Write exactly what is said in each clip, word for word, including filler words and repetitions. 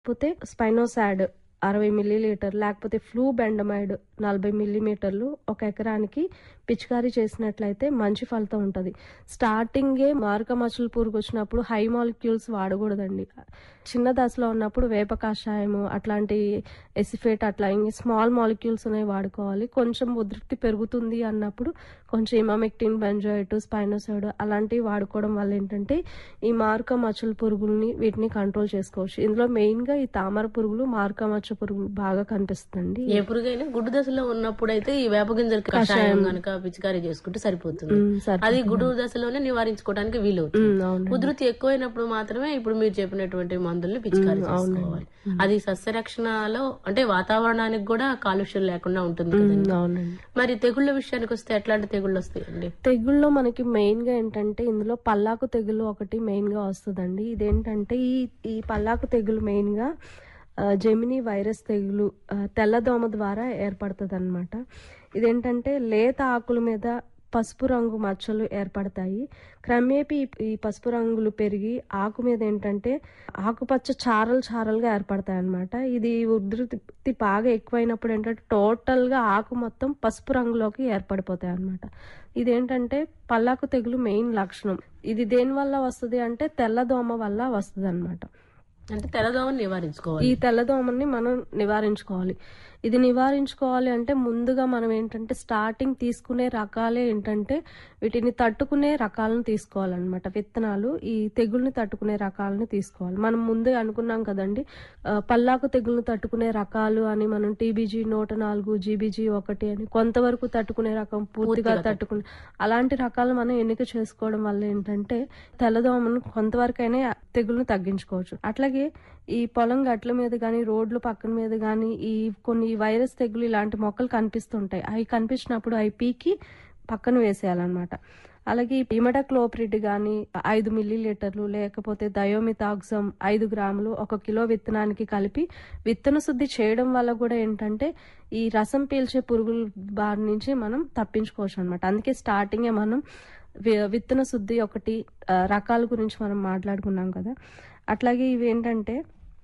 లేకపోతే స్పైనోసాడ్ అరవై మిల్లీలీటర్ లేకపోతే ఫ్లూబెండమైడ్ నలభై మిల్లీమీటర్లు ఒక ఎకరానికి పిచికారీ చేసినట్లయితే మంచి ఫలితం ఉంటుంది. స్టార్టింగే మారక మచ్చల పురుగు వచ్చినప్పుడు హై మాలిక్యూల్స్ వాడకూడదండి. చిన్న దశలో ఉన్నప్పుడు వేప కషాయము అట్లాంటి ఎసిఫేట్ అట్లా స్మాల్ మాలిక్యూల్స్ అనేవి వాడుకోవాలి. కొంచెం ఉధృతి పెరుగుతుంది అన్నప్పుడు కొంచెం ఇమామెక్టిన్, బెంజోయేట్, స్పైనోసాడ్ అలాంటివి వాడుకోవడం వల్ల ఏంటంటే ఈ మారక మచ్చల పురుగుల్ని వీటిని కంట్రోల్ చేసుకోవచ్చు. ఇందులో మెయిన్ గా ఈ తామర పురుగులు, మారక మచ్చ పురుగులు బాగా కనిపిస్తుంది. ఏ పురుగైనా గుడ్డు దశలో ఉన్నప్పుడు అయితే ఈ వేప గింజల కషాయం కనుక పిచికారీ చేసుకుంటే సరిపోతుంది. అది గుడ్డు దశలోనే నివారించుకోవడానికి వీలవుతుంది. ఉధృతి ఎక్కువైనప్పుడు మాత్రమే ఇప్పుడు మీరు చెప్పినటువంటి మందుల్ని పిచికారీ చేసుకోవాలి. అది సస్యరక్షణలో అంటే వాతావరణానికి కూడా కాలుష్యం లేకుండా ఉంటుంది కదండి. మరి తెగుళ్ల విషయానికి వస్తే ఎట్లాంటి తెగుళ్ళు వస్తాయండి? తెగుళ్ళలో మనకి మెయిన్ గా ఏంటంటే ఇందులో పల్లాకు తెగులు ఒకటి మెయిన్ గా వస్తుందండి. ఇదేంటంటే ఈ ఈ పల్లాకు తెగులు మెయిన్ గా జెమినీ వైరస్ తెగులు తెల్లదోమ ద్వారా ఏర్పడుతుంది అనమాట. ఇదేంటంటే లేత ఆకుల మీద పసుపు రంగు మచ్చలు ఏర్పడతాయి. క్రమేపీ ఈ పసుపు రంగులు పెరిగి ఆకు మీద ఏంటంటే ఆకుపచ్చ చారలు చారలుగా ఏర్పడతాయి అనమాట. ఇది ఉధృతి బాగా ఎక్కువైనప్పుడు ఏంటంటే టోటల్ గా ఆకు మొత్తం పసుపు రంగులోకి ఏర్పడిపోతాయి అనమాట. ఇదేంటంటే పల్లాకు తెగులు మెయిన్ లక్షణం. ఇది దేని వల్ల వస్తుంది అంటే తెల్లదోమ వల్ల వస్తుంది అనమాట. అంటే తెల్లదోమని నివారించుకోవాలి. ఈ తెల్లదోమని మనం నివారించుకోవాలి. ఇది నివారించుకోవాలి అంటే ముందుగా మనం ఏంటంటే స్టార్టింగ్ తీసుకునే రకాలే ఏంటంటే వీటిని తట్టుకునే రకాలను తీసుకోవాలన్నమాట. విత్తనాలు ఈ తెగుల్ని తట్టుకునే రకాలను తీసుకోవాలి. మనం ముందే అనుకున్నాం కదండి పల్లాకు తెగుల్ని తట్టుకునే రకాలు అని. మనం టీబీజీ నూట నాలుగు, జీబీజీ ఒకటి అని కొంతవరకు తట్టుకునే రకం, పూర్తిగా తట్టుకునే అలాంటి రకాలు మనం ఎన్నిక చేసుకోవడం వల్ల ఏంటంటే తెల్లదోమను కొంతవరకైనా తెగుల్ని తగ్గించుకోవచ్చు. అట్లాగే ఈ పొలం గట్ల మీద గానీ, రోడ్ల పక్కన మీద గానీ ఈ కొన్ని వైరస్ తెగులు ఇలాంటి మొక్కలు కనిపిస్తుంటాయి. అవి కనిపించినప్పుడు అవి పీకి పక్కన వేసేయాలన్నమాట. అలాగే ఇమిడాక్లోప్రిడ్ గానీ ఐదు మిల్లీలీటర్లు లేకపోతే థయోమిథాక్సమ్ ఐదు గ్రాములు ఒక కిలో విత్తనానికి కలిపి విత్తన శుద్ధి చేయడం వల్ల కూడా ఏంటంటే ఈ రసం పీల్చే పురుగుల బారి నుంచి మనం తప్పించుకోవచ్చు అనమాట. అందుకే స్టార్టింగే మనం విత్తన శుద్ధి ఒకటి రకాల గురించి మనం మాట్లాడుకున్నాం కదా. అట్లాగే ఇవి ఏంటంటే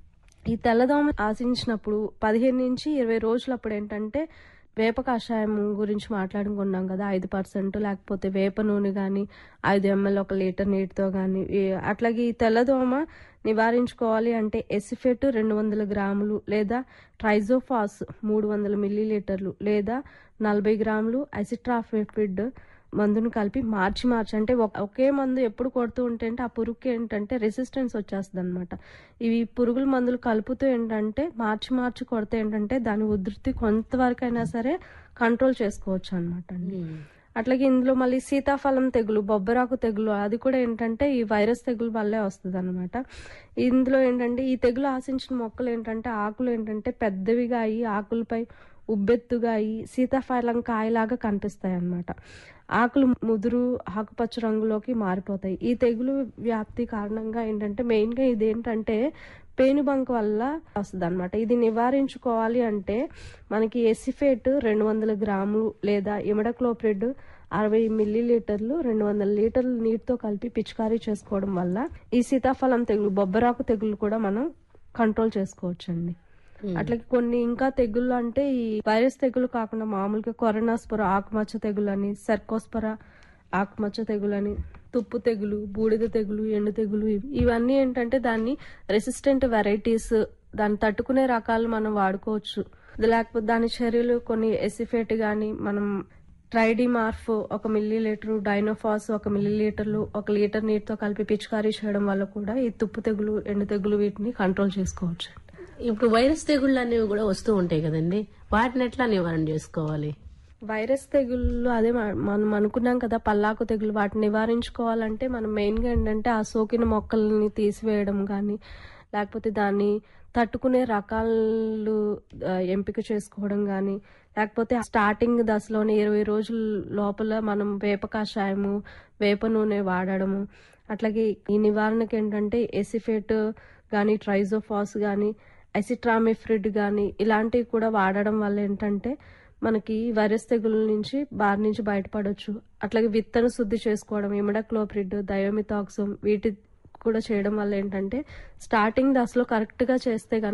ఈ తెల్లదోమ ఆశించినప్పుడు పదిహేను నుంచి ఇరవై రోజులప్పుడు ఏంటంటే వేప కషాయం గురించి మాట్లాడుకున్నాం కదా, ఐదు పర్సెంట్ లేకపోతే వేప నూనె కానీ ఐదు ఎంఎల్ ఒక లీటర్ నీటితో కానీ. అట్లాగే ఈ తెల్లదోమ నివారించుకోవాలి అంటే ఎసిఫెట్ రెండు వందల గ్రాములు లేదా ట్రైజోఫాస్ మూడు వందల మిల్లీలీటర్లు లేదా నలభై గ్రాములు అసిట్రాఫిడ్ మందును కలిపి మార్చి మార్చి అంటే ఒకే మందు ఎప్పుడు కొడుతూ ఉంటే ఆ పురుగుకి ఏంటంటే రెసిస్టెన్స్ వచ్చేస్తుంది అనమాట. ఇవి పురుగుల మందులు కలుపుతూ ఏంటంటే మార్చి మార్చి కొడితే ఏంటంటే దాని ఉధృతి కొంతవరకు అయినా సరే కంట్రోల్ చేసుకోవచ్చు అనమాట అండి. అట్లాగే ఇందులో మళ్ళీ సీతాఫలం తెగులు, బొబ్బరాకు తెగులు అది కూడా ఏంటంటే ఈ వైరస్ తెగులు వల్లే వస్తుంది అనమాట. ఇందులో ఏంటంటే ఈ తెగులు ఆశించిన మొక్కలు ఏంటంటే ఆకులు ఏంటంటే పెద్దవిగా అయ్యి ఆకులపై ఉబ్బెత్తుగా అయ్యి సీతాఫలం కాయలాగా కనిపిస్తాయి అన్నమాట. ఆకులు ముదురు ఆకుపచ్చ రంగులోకి మారిపోతాయి. ఈ తెగులు వ్యాప్తి కారణంగా ఏంటంటే మెయిన్ గా ఇది ఏంటంటే పేనుబంక వల్ల వస్తుంది అనమాట. ఇది నివారించుకోవాలి అంటే మనకి ఎసిఫేట్ రెండు వందల గ్రాములు లేదా ఇమిడాక్లోప్రిడ్ అరవై మిల్లీలీటర్లు రెండు వందల లీటర్లు నీటితో కలిపి పిచికారీ చేసుకోవడం వల్ల ఈ సీతాఫలం తెగులు, బొబ్బరాకు తెగులు కూడా మనం కంట్రోల్ చేసుకోవచ్చండి. అట్లాగే కొన్ని ఇంకా తెగుళ్ళు అంటే ఈ వైరస్ తెగులు కాకుండా మామూలుగా కొరనాస్పొర ఆకుమచ్చ తెగులు అని, సెర్కోస్పొర ఆకుమచ్చ తెగులు అని, తుప్పు తెగులు, బూడిద తెగులు, ఎండు తెగులు ఇవన్నీ ఏంటంటే దాన్ని రెసిస్టెంట్ వెరైటీస్, దాన్ని తట్టుకునే రకాలు మనం వాడుకోవచ్చు. లేకపోతే దాని చర్యలు కొన్ని ఎసిఫేట్ గానీ మనం ట్రైడిమార్ఫ్ ఒక మిల్లీ లీటరు, డైనోఫాస్ ఒక మిల్లీ లీటర్లు ఒక లీటర్ నీటితో కలిపి పిచికారీ చేయడం వల్ల కూడా ఈ తుప్పు తెగులు, ఎండు తెగులు వీటిని కంట్రోల్ చేసుకోవచ్చు. ఇప్పుడు వైరస్ తెగుళ్ళు అనేవి కూడా వస్తూ ఉంటాయి కదండి, వాటిని ఎట్లా నివారణ చేసుకోవాలి? వైరస్ తెగుళ్ళు అదే మనం అనుకున్నాం కదా పల్లాకు తెగులు, వాటిని నివారించుకోవాలంటే మనం మెయిన్ గా ఏంటంటే ఆ సోకిన మొక్కల్ని తీసివేయడం కానీ లేకపోతే దాన్ని తట్టుకునే రకాలు ఎంపిక చేసుకోవడం కానీ లేకపోతే స్టార్టింగ్ దశలోనే ఇరవై రోజుల లోపల మనం వేప కషాయము, వేప నూనె వాడడము. అట్లాగే ఈ నివారణకి ఏంటంటే ఎసిఫేట్ కానీ ట్రైజోఫాస్ కానీ అసిట్రామిఫ్రిడ్ కానీ ఇలాంటివి కూడా వాడడం వల్ల ఏంటంటే మనకి వైరస్ తెగుల నుంచి బారి నుంచి బయటపడవచ్చు. అట్లాగే విత్తన శుద్ధి చేసుకోవడం, ఇమిడాక్లోప్రిడ్, థయోమిథాక్సమ్ వీటి కూడా చేయడం వల్ల ఏంటంటే స్టార్టింగ్ దశలో కరెక్ట్ గా చేస్తే